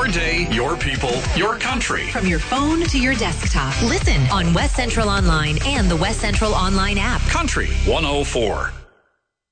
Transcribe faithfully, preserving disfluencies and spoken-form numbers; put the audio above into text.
Your day, your people, your country. From your phone to your desktop. Listen on West Central Online and the West Central Online app. Country one oh four.